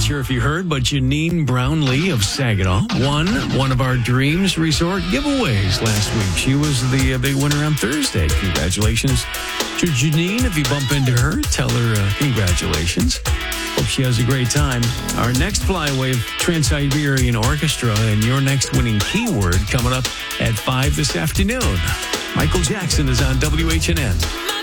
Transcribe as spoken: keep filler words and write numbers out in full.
sure if you heard, but Janine Brownlee of Saginaw won one of our Dreams Resort giveaways last week. She was the uh, big winner on Thursday. Congratulations to Janine. If you bump into her, tell her uh, congratulations. Hope she has a great time. Our next Flywave Trans-Siberian Orchestra and your next winning keyword coming up at five this afternoon. Michael Jackson is on W H N N.